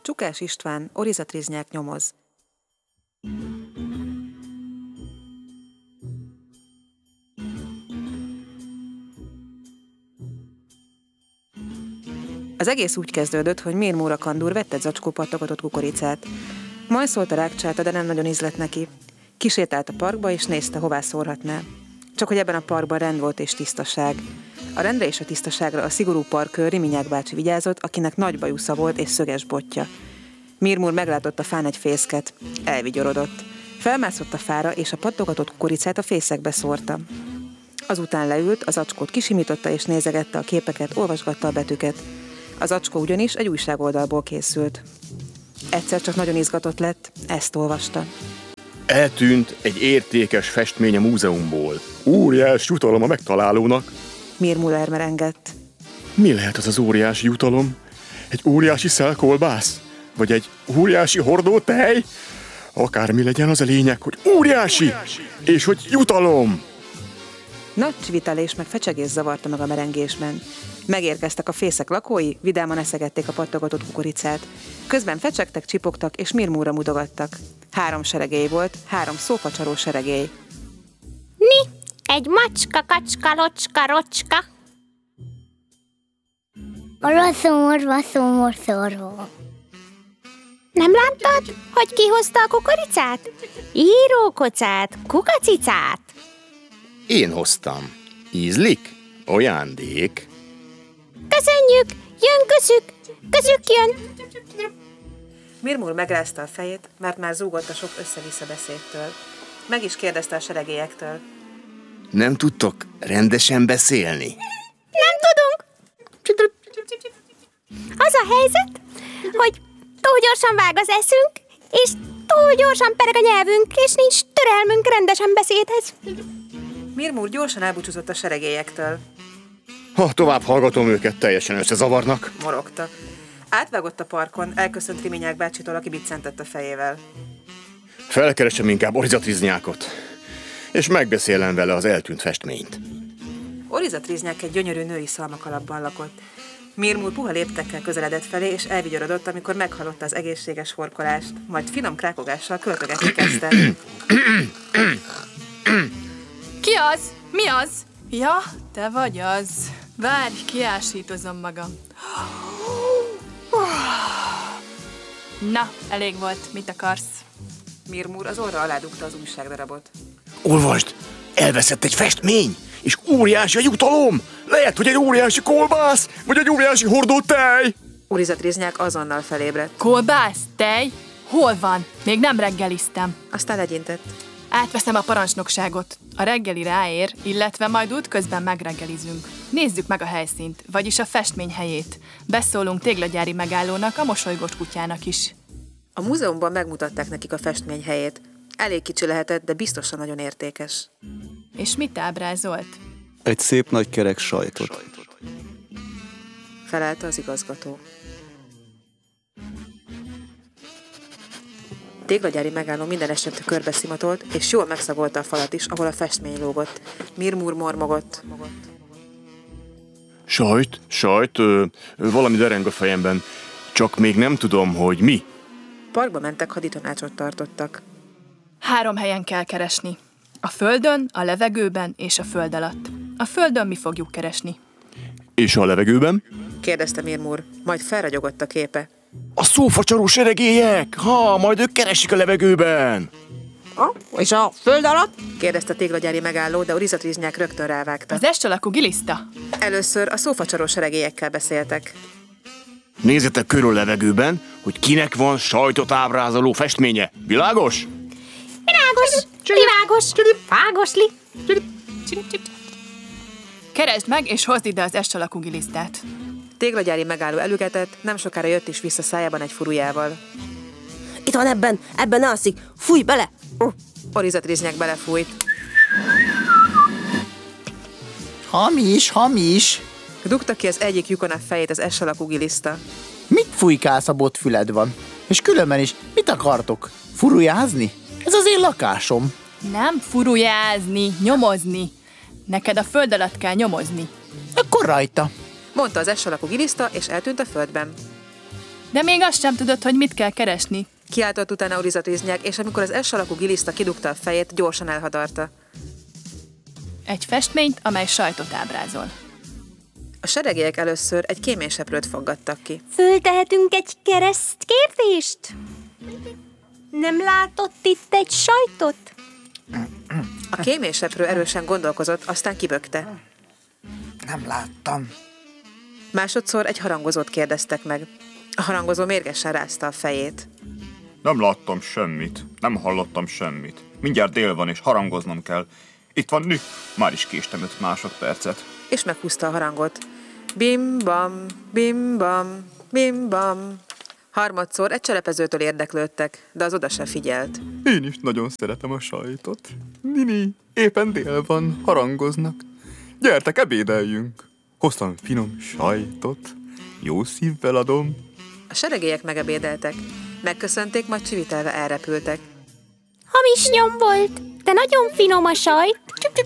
Csukás István, Oriza Triznyák nyomoz. Az egész úgy kezdődött, hogy Mir Móra Kandúr vett egy zacskó pattogatott kukoricát. Majd szólt a rákcsáta, de nem nagyon ízlett neki. Kisétált a parkba, és nézte, hová szórhatná. Csak hogy ebben a parkban rend volt és tisztaság. A rendre és a tisztaságra a szigorú parkőr Riminyák bácsi vigyázott, akinek nagy bajusza volt és szöges botja. Mir Mór meglátott a fán egy fészket. Elvigyorodott. Felmászott a fára, és a pattogatott kukoricát a fészekbe szórta. Azután leült, az zacskót kisimította és nézegette a képeket, olvasgatta a betűket. Az zacskó ugyanis egy újságoldalból készült. Egyszer csak nagyon izgatott lett, ezt olvasta. Eltűnt egy értékes festmény a múzeumból. Óriás jutalom a megtalálónak. Mir Mór merengett. Mi lehet az az óriási jutalom? Egy óriási szelkolbász? Vagy egy óriási hordó tej? Akármi legyen, az a lényeg, hogy óriási! És hogy jutalom! Nagy csivitelés meg fecsegés zavarta meg a merengésben. Megérkeztek a fészek lakói, vidáman eszegették a pattogatott kukoricát. Közben fecsegtek, csipogtak és Mir Mórra mutogattak. 3 seregély volt, 3 szófacsaró seregély. Mi? Egy macska, kacska, locska, rocska. Orva, szorva. Nem láttad, hogy kihozta a kukoricát? Írókocát, kukacicát. Én hoztam. Ízlik? Ajándék. Köszönjük, jön közük jön. Mir Mór megrázta a fejét, mert már zúgott a sok össze-vissza beszédtől. Meg is kérdezte a seregélyektől. Nem tudtok rendesen beszélni? Nem tudunk. Az a helyzet, hogy túl gyorsan vág az eszünk, és túl gyorsan pereg a nyelvünk, és nincs türelmünk rendesen beszédhez. Mir Mór gyorsan elbúcsúzott a seregélyektől. Ha tovább hallgatom őket, teljesen összezavarnak. Morogta. Átvágott a parkon, elköszönt Riminyák bácsitól, aki biccentett a fejével. Felkeresem inkább Oriza Triznyákot, és megbeszélem vele az eltűnt festményt. Oriza Triznyák egy gyönyörű női szalmakalapban lakott. Mir Mór puha léptekkel közeledett felé, és elvigyorodott, amikor meghallotta az egészséges horkolást, majd finom krákogással költögetni kezdte. Ki az? Mi az? Ja, te vagy az. Várj, kiásítozom magam. Na, elég volt. Mit akarsz? Mir Mór az orra alá dugta az újságdarabot. Olvasd! Elveszett egy festmény, és óriási a jutalom! Lehet, hogy egy óriási kolbász, vagy egy óriási hordó tej! Oriza Triznyák azonnal felébredt. Kolbász? Tej? Hol van? Még nem reggeliztem. Aztán legyintett. Átveszem a parancsnokságot. A reggeli ráér, illetve majd útközben megreggelizünk. Nézzük meg a helyszínt, vagyis a festmény helyét. Beszólunk téglagyári megállónak, a mosolygós kutyának is. A múzeumban megmutatták nekik a festmény helyét. Elég kicsi lehetett, de biztosan nagyon értékes. És mit ábrázolt? Egy szép nagy kerek sajtot. Felelte az igazgató. Téglagyári megálló minden esetre körbeszimatolt, és jól megszagolta a falat is, ahol a festmény lógott. Mir Mór mormogott. Sajt, valami dereng a fejemben. Csak még nem tudom, hogy mi. Parkba mentek, haditanácsot tartottak. 3 helyen kell keresni. A földön, a levegőben és a föld alatt. A földön mi fogjuk keresni. És a levegőben? Kérdezte Mir Mór, majd felragyogott a képe. A szófacsaró seregélyek! Majd ők keresik a levegőben! És a föld alatt? Kérdezte a téglagyári megálló, de Oriza Triznyák rögtön rávágta. Az S alakú giliszta? Először a szófacsaró seregélyekkel beszéltek. Nézzetek körül a levegőben, hogy kinek van sajtot ábrázoló festménye. Világos? Világos, fágosli. Keresd meg, és hozd ide az S alakú gilisztát. Téglagyári megálló elügetett, nem sokára jött is vissza szájában egy furujával. Itt van ebben alszik. Fújj bele! Oriza Triznyák belefújt. Hamis. Dugta ki az egyik lyukon a fejét az S alakú giliszta. Mit fújkálsz, a botfüled van? És különben is, mit akartok? Furujázni? Ez az én lakásom. Nem furujázni, nyomozni. Neked a föld alatt kell nyomozni. Akkor rajta. Mondta az S alakú giliszta, és eltűnt a földben. De még azt sem tudod, hogy mit kell keresni. Kiáltott utána Orizatriznyák, és amikor az S alakú giliszta kidugta a fejét, gyorsan elhadarta. Egy festményt, amely sajtot ábrázol. A seregélyek először egy kéményseprőt foggattak ki. Föltehetünk egy keresztkérdést? Nem látott itt egy sajtot? A kéményseprő erősen gondolkozott, aztán kibökte. Nem láttam. Másodszor egy harangozót kérdeztek meg. A harangozó mérgesen rázta a fejét. Nem láttam semmit, nem hallottam semmit. Mindjárt dél van, és harangoznom kell. Itt van Nü. Már is késtem 5 másodpercet. És meghúzta a harangot. Bim-bam, bim-bam, bim-bam. Harmadszor egy cselepezőtől érdeklődtek, de az oda se figyelt. Én is nagyon szeretem a sajtot. Nini, éppen dél van, harangoznak. Gyertek, ebédeljünk. Hoztam finom sajtot. Jó szívvel adom. A seregélyek megebédeltek. Megköszönték, majd csivitelve elrepültek. Hamis nyom volt, de nagyon finom a sajt.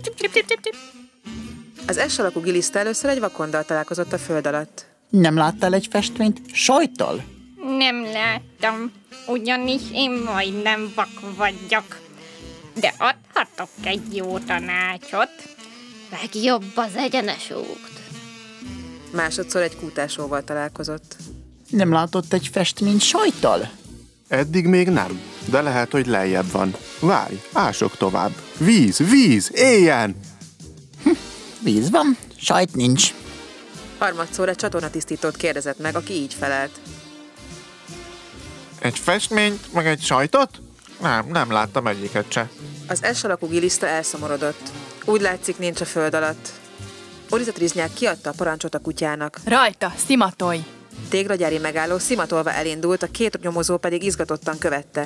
Az S alakú giliszta először egy vakonddal találkozott a föld alatt. Nem láttál egy festményt sajttal? Nem láttam, ugyanis én majdnem vak vagyok. De adhatok egy jó tanácsot. Legjobb az egyenes út. Másodszor egy kútásóval találkozott. Nem látott egy festményt sajttal? Eddig még nem, de lehet, hogy lejjebb van. Várj, ások tovább. Víz, víz, éljen! Víz van, sajt nincs. Harmadszor egy csatornatisztítót kérdezett meg, aki így felelt. Egy festményt, meg egy sajtot? Nem láttam egyiket se. Az S alakú giliszta elszomorodott. Úgy látszik, nincs a föld alatt. Orizatriznyák kiadta a parancsot a kutyának. Rajta, szimatolj! Téglagyári megálló szimatolva elindult, a 2 nyomozó pedig izgatottan követte.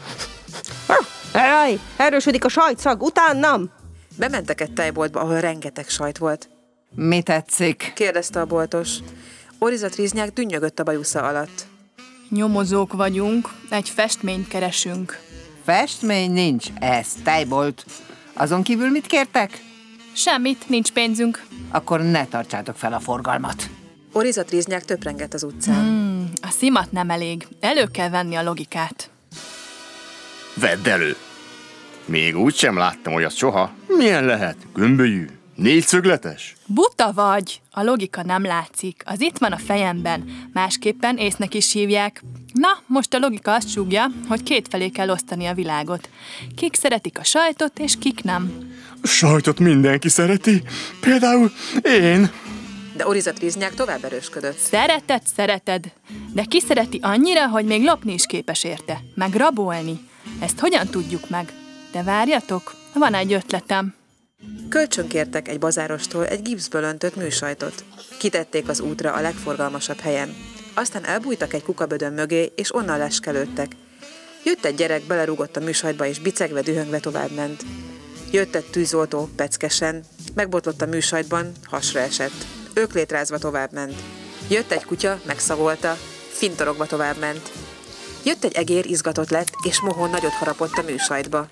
Jaj, erősödik a sajtszag, utánam! Bementek egy tejboltba, ahol rengeteg sajt volt. Mi tetszik? Kérdezte a boltos. Orizatriznyák dünnyögött a bajusza alatt. Nyomozók vagyunk, egy festményt keresünk. Festmény nincs, ez tejbolt. Azon kívül mit kértek? Semmit, nincs pénzünk. Akkor ne tartsátok fel a forgalmat. Orizatriznyák töprengett az utcán. A szimat nem elég. Elő kell venni a logikát. Vedd elő! Még úgy sem láttam olyat soha. Milyen lehet? Gömbölyű? 4-szögletes? Buta vagy! A logika nem látszik. Az itt van a fejemben. Másképpen észnek is hívják. Na, most a logika azt súgja, hogy 2 felé kell osztani a világot. Kik szeretik a sajtot, és kik nem. A sajtot mindenki szereti. Például én. De Orizatriznyák tovább erősködött. Szereted. De ki szereti annyira, hogy még lopni is képes érte. Meg rabolni. Ezt hogyan tudjuk meg? De várjatok, van egy ötletem. Kölcsönkértek egy bazárostól egy gipszből öntött műsajtot. Kitették az útra a legforgalmasabb helyen. Aztán elbújtak egy kukabödön mögé, és onnan leskelődtek. Jött egy gyerek, belerúgott a műsajtba, és bicegve, dühöngve továbbment. Jött egy tűzoltó, peckesen, megbotlott a műsajtban, hasra esett. Öklétrázva továbbment. Jött egy kutya, megszagolta, fintorogva továbbment. Jött egy egér, izgatott lett, és mohón nagyot harapott a műsajtba.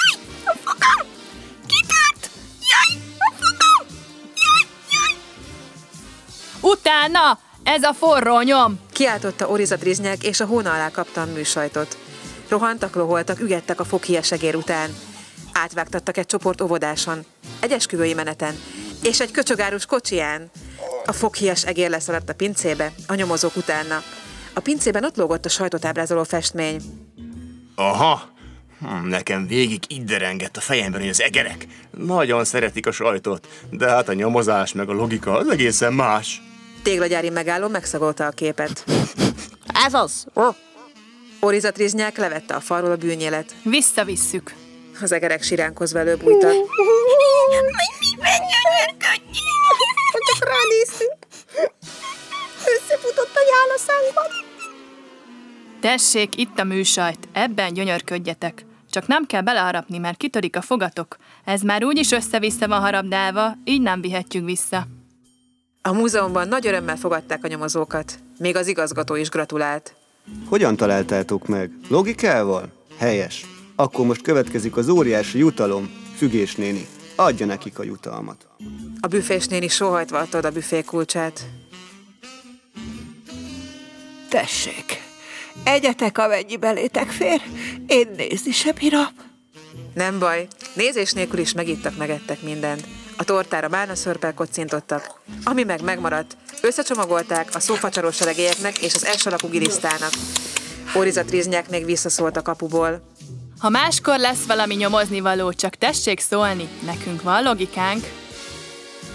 Utána! Ez a forró nyom! Kiáltotta Orizatriznyák, és a hóna alá kapta a műsajtot. Rohantak, loholtak, ügettek a foghíjas egér után. Átvágtattak egy csoport óvodáson, egy esküvői meneten, és egy köcsögárus kocsiján. A foghíjas egér leszaladt a pincébe, a nyomozók utána. A pincében ott lógott a sajtot ábrázoló festmény. Aha! Nekem végig így derengett a fejemben, hogy az egerek nagyon szeretik a sajtot, de hát a nyomozás meg a logika az egészen más. Téglagyári megálló megszagolta a képet. Ez az! Orizatriznyák levette a falról a bűnyélet. Visszavisszük. Az egerek siránkozva előbújtak. Miben gyönyörködjünk? Csak ránéztünk. Összefutott a nyál a szánkban. Tessék, itt a műsajt, ebben gyönyörködjetek. Csak nem kell beleharapni, mert kitörik a fogatok. Ez már úgyis össze-vissza van harabdálva, így nem vihetjük vissza. A múzeumban nagy örömmel fogadták a nyomozókat. Még az igazgató is gratulált. Hogyan találtátok meg? Logikával? Helyes. Akkor most következik az óriási jutalom. Fügés néni, adja nekik a jutalmat. A büfés néni sóhajtva adta a büfé kulcsát. Tessék, egyetek, amennyi belétek fér, én nézni sem bírom. Nem baj, nézés nélkül is megettek mindent. A tortára bálnaszörppel kocintottak, ami meg megmaradt, összecsomagolták a szófacsaros seregélyeknek és az S alakú gilisztának. Órizat Riznyák még visszaszólt a kapuból. Ha máskor lesz valami nyomoznivaló, csak tessék szólni, nekünk van logikánk.